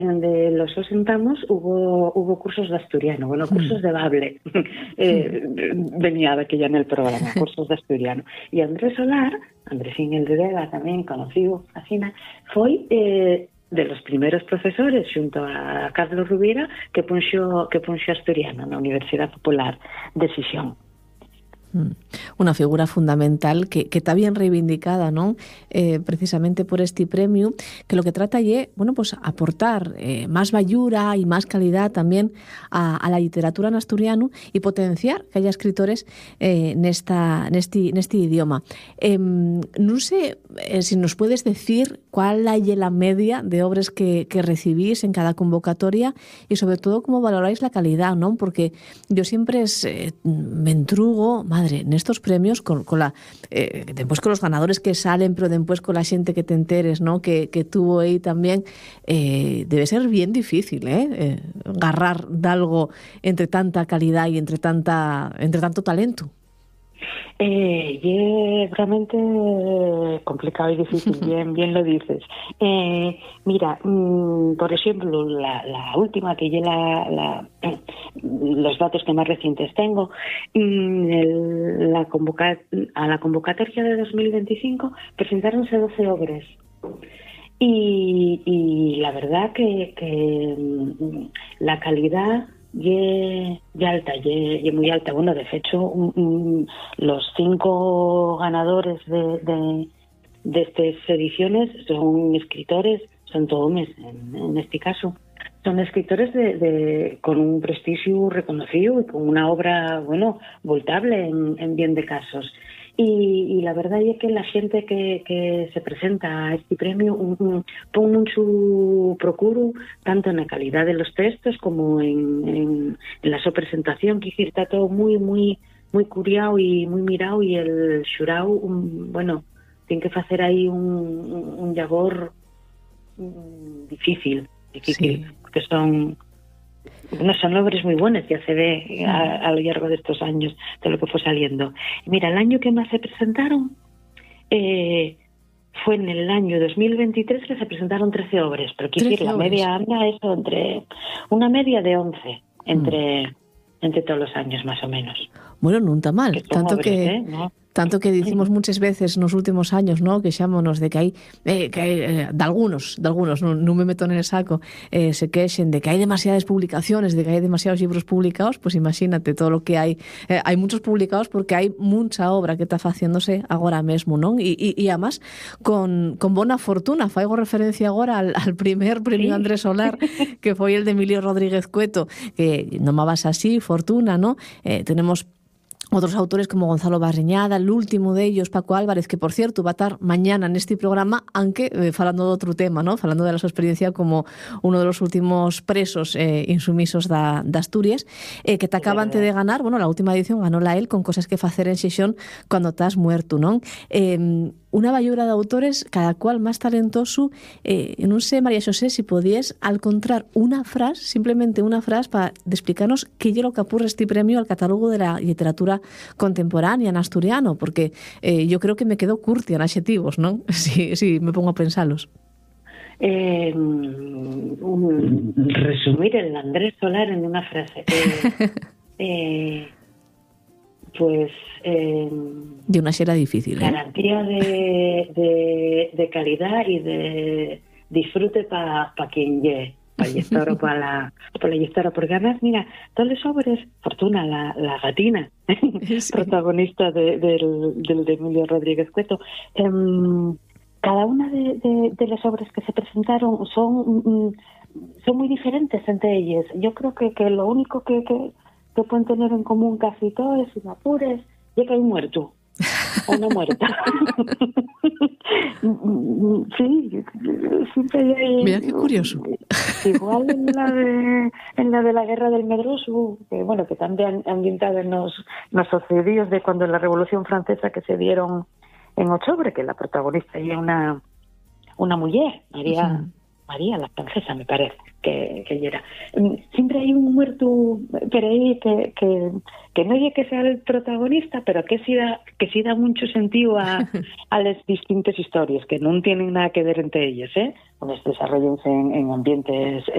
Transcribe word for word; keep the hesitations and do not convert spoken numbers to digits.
donde los sentamos hubo hubo cursos de asturiano, bueno, cursos de bable, eh, venía de aquella en el programa, cursos de asturiano. Y Andrés Solar, Andresín el de Vega tamén, conocido, asina, foi eh, de los primeros profesores, xunto a Carlos Rubira, que punxo, que punxo asturiano na Universidade Popular de Xixón. Una figura fundamental que, que está bien reivindicada, ¿no? Eh, precisamente por este premio, que lo que trata es, bueno, pues aportar eh, más vallura y más calidad también a, a la literatura en asturiano y potenciar que haya escritores eh, nesta, nesti, nesti idioma. Eh, no sé eh, si nos puedes decir cuál hay la media de obras que, que recibís en cada convocatoria y sobre todo cómo valoráis la calidad, ¿no? Porque yo siempre es, eh, me entrugo, madre, en estos premios con, con la eh, después con los ganadores que salen, pero después con la gente que te enteres, ¿no? Que, que tuvo ahí también, eh, debe ser bien difícil, ¿eh? eh agarrar de algo entre tanta calidad y entre tanta entre tanto talento. Eh, y es realmente complicado y difícil, bien, bien lo dices. Eh, mira, mmm, por ejemplo, la, la última que yo la, la los datos que más recientes tengo, mmm, el, la convoca, a la convocatoria de dos mil veinticinco presentaronse doce obras. Y, y la verdad que, que mmm, la calidad y, y alta, y, y muy alta. Bueno, de hecho, um, um, los cinco ganadores de, de, de estas ediciones son escritores, son todos hombres en, en este caso. Son escritores de, de, con un prestigio reconocido y con una obra, bueno, voltable en, en bien de casos. Y, y la verdad es que la gente que, que se presenta a este premio un, un, pone mucho procuro tanto en la calidad de los textos como en, en, en la su presentación, que está todo muy muy muy curiado y muy mirado, y el xurao, un, bueno, tiene que hacer ahí un, un, un llagor um, difícil, difícil, sí. Porque son no son obras muy buenas, ya se ve a, a lo largo de estos años de lo que fue saliendo. Mira, el año que más se presentaron eh, fue en el año dos mil veintitrés, que se presentaron trece obras, pero quiero decir, la media anda eso entre una media de once entre, mm. entre todos los años más o menos. Bueno, no está mal, que tanto obras, que... ¿eh? ¿No? Tanto que dicimos muchas veces nos últimos años, ¿no? Que xámonos de que hai, eh, que hai eh, de algunos, de algunos, non, non me meto en el saco, eh, se queixen de que hai demasiadas publicaciones, de que hai demasiados libros publicados, pues imagínate todo lo que hai. Eh, hai muchos publicados porque hai mucha obra que está faciéndose agora mesmo, non? E, e, e además, con, con bona fortuna, faigo referencia agora al, al primer premio, sí, Andrés Solar, que foi el de Emilio Rodríguez Cueto, que nomabas así, fortuna, ¿no? Eh, tenemos otros autores como Gonzalo Barriñada, el último de ellos, Paco Álvarez, que por cierto va a estar mañana en este programa, aunque eh, falando de otro tema, ¿no? Falando de la su experiencia como uno de los últimos presos eh, insumisos da, de Asturias, eh, que te acaba antes de ganar, bueno, la última edición ganó la él con Cosas que facer en Xixón cuando estás muerto, ¿no? Eh, una vallura de autores, cada cual más talentoso. Eh, non sé, María Xosé, si podías al encontrar una frase, simplemente una frase, para explicarnos qué es lo que apurre este premio al catálogo de la literatura contemporánea en asturiano, porque eh, yo creo que me quedo curti en adjetivos, ¿no? Si, si me pongo a pensarlos. Eh, un, resumir el Andrés Solar en una frase. Eh, eh, pues eh, de una xera difícil, ¿eh? Garantía de, de, de calidad y de disfrute para pa quien llegue, para el lector o para la, para la lectora, porque además, mira, todos los sobres, Fortuna, la, la gatina, sí, protagonista de, del, del de Emilio Rodríguez Cueto, eh, cada una de, de, de las obras que se presentaron son, son muy diferentes entre ellas. Yo creo que, que lo único que, que que pueden tener en común casi todos, sin apures, y que hay un muerto o una muerta. Sí, siempre hay... Mira qué curioso. Igual en la de en la de la guerra del Medroso, que bueno, que también ambientada en los, los sucedidos de cuando la Revolución Francesa que se dieron en octubre, que la protagonista era una una mujer, María, uh-huh. María la francesa, me parece que, que era. Siempre hay un muerto pero ahí que, que, que no es que sea el protagonista, pero que sí da, que sí da mucho sentido a, a las distintas historias, que no tienen nada que ver entre ellas, ¿eh? Donde se desarrollan en, en ambientes